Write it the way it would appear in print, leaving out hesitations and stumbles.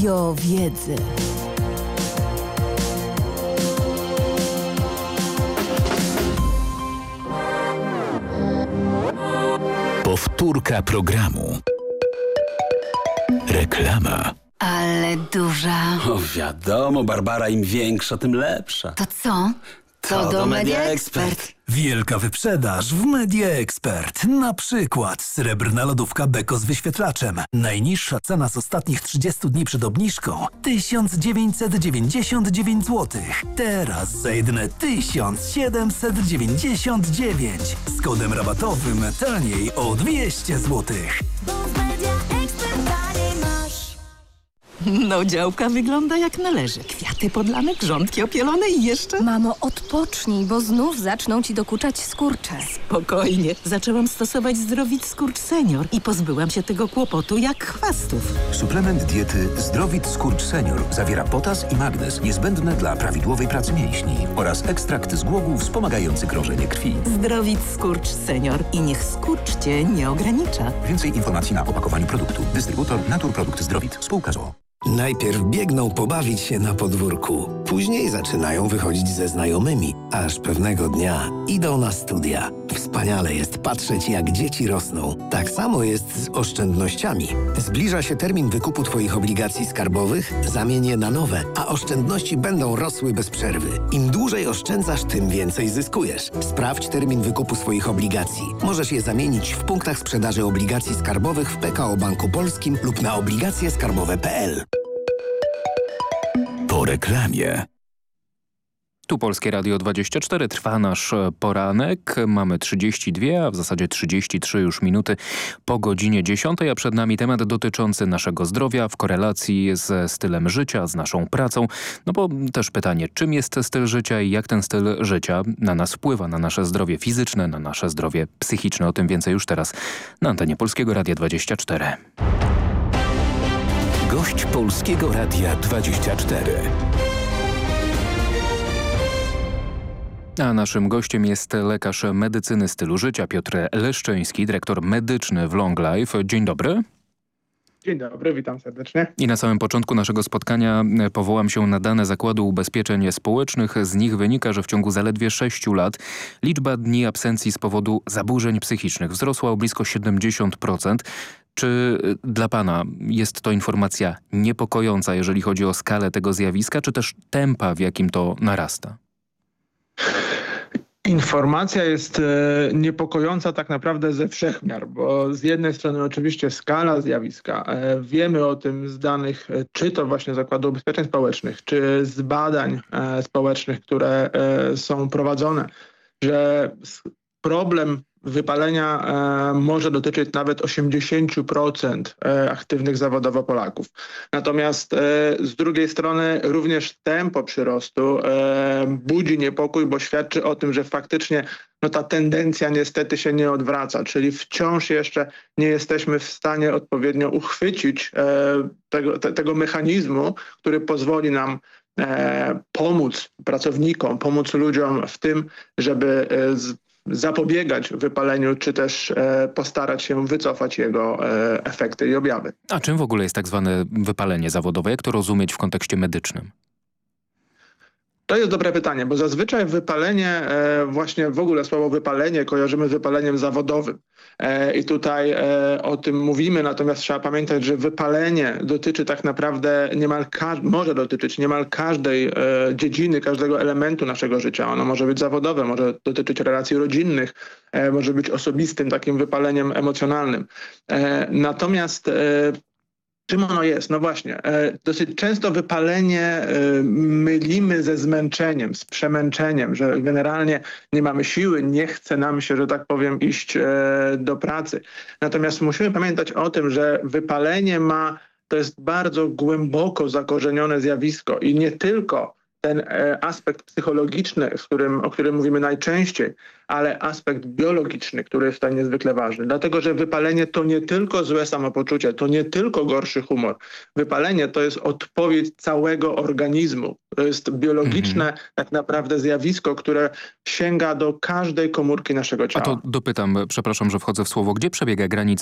Radio Wiedzy. Powtórka programu. Reklama. Ale duża. O, wiadomo, Barbara, im większa, tym lepsza. To co? To do Media Expert. Wielka wyprzedaż w Media Expert. Na przykład srebrna lodówka Beko z wyświetlaczem. Najniższa cena z ostatnich 30 dni przed obniżką 1999 zł. Teraz za jedyne 1799. Z kodem rabatowym taniej o 200 zł. No, działka wygląda jak należy. Kwiaty podlane, grządki opielone i jeszcze... Mamo, odpocznij, bo znów zaczną ci dokuczać skurcze. Spokojnie. Zaczęłam stosować Zdrowit Skurcz Senior i pozbyłam się tego kłopotu jak chwastów. Suplement diety Zdrowit Skurcz Senior zawiera potas i magnez niezbędne dla prawidłowej pracy mięśni oraz ekstrakt z głogu wspomagający krążenie krwi. Zdrowit Skurcz Senior i niech skurcz cię nie ogranicza. Więcej informacji na opakowaniu produktu. Dystrybutor Naturprodukt Zdrowit. Spółka z o.o. Najpierw biegną pobawić się na podwórku, później zaczynają wychodzić ze znajomymi, aż pewnego dnia idą na studia. Wspaniale jest patrzeć, jak dzieci rosną. Tak samo jest z oszczędnościami. Zbliża się termin wykupu Twoich obligacji skarbowych, zamień je na nowe, a oszczędności będą rosły bez przerwy. Im dłużej oszczędzasz, tym więcej zyskujesz. Sprawdź termin wykupu swoich obligacji. Możesz je zamienić w punktach sprzedaży obligacji skarbowych w PKO Banku Polskim lub na obligacjeskarbowe.pl. Po reklamie. Tu Polskie Radio 24, trwa nasz poranek. Mamy 32, a w zasadzie 33 już minuty po godzinie 10, a przed nami temat dotyczący naszego zdrowia w korelacji ze stylem życia, z naszą pracą. No bo też pytanie, czym jest styl życia i jak ten styl życia na nas wpływa, na nasze zdrowie fizyczne, na nasze zdrowie psychiczne. O tym więcej już teraz na antenie Polskiego Radia 24. Gość Polskiego Radia 24. A naszym gościem jest lekarz medycyny stylu życia Piotr Leszczyński, dyrektor medyczny w Long Life. Dzień dobry. Dzień dobry, witam serdecznie. I na samym początku naszego spotkania powołam się na dane Zakładu Ubezpieczeń Społecznych. Z nich wynika, że w ciągu zaledwie 6 lat liczba dni absencji z powodu zaburzeń psychicznych wzrosła o blisko 70%. Czy dla pana jest to informacja niepokojąca, jeżeli chodzi o skalę tego zjawiska, czy też tempa, w jakim to narasta? Informacja jest niepokojąca tak naprawdę ze wszech miar, bo z jednej strony oczywiście skala zjawiska. Wiemy o tym z danych, czy to właśnie Zakładu Ubezpieczeń Społecznych, czy z badań społecznych, które są prowadzone, że problem wypalenia może dotyczyć nawet 80% aktywnych zawodowo Polaków. Natomiast z drugiej strony również tempo przyrostu budzi niepokój, bo świadczy o tym, że faktycznie ta tendencja niestety się nie odwraca, czyli wciąż jeszcze nie jesteśmy w stanie odpowiednio uchwycić tego mechanizmu, który pozwoli nam pomóc pracownikom, pomóc ludziom w tym, żeby zapobiegać wypaleniu, czy też postarać się wycofać jego efekty i objawy. A czym w ogóle jest tak zwane wypalenie zawodowe? Jak to rozumieć w kontekście medycznym? To jest dobre pytanie, bo zazwyczaj wypalenie, właśnie w ogóle słowo wypalenie kojarzymy z wypaleniem zawodowym. I tutaj o tym mówimy, natomiast trzeba pamiętać, że wypalenie dotyczy tak naprawdę może dotyczyć niemal każdej dziedziny, każdego elementu naszego życia. Ono może być zawodowe, może dotyczyć relacji rodzinnych, może być osobistym takim wypaleniem emocjonalnym. Natomiast czym ono jest? No właśnie, dosyć często wypalenie mylimy ze zmęczeniem, z przemęczeniem, że generalnie nie mamy siły, nie chce nam się, że tak powiem, iść do pracy. Natomiast musimy pamiętać o tym, że wypalenie to jest bardzo głęboko zakorzenione zjawisko i nie tylko ten aspekt psychologiczny, o którym mówimy najczęściej, ale aspekt biologiczny, który jest tutaj niezwykle ważny. Dlatego, że wypalenie to nie tylko złe samopoczucie, to nie tylko gorszy humor. Wypalenie to jest odpowiedź całego organizmu. To jest biologiczne tak naprawdę zjawisko, które sięga do każdej komórki naszego ciała. A to dopytam, przepraszam, że wchodzę w słowo, gdzie przebiega granica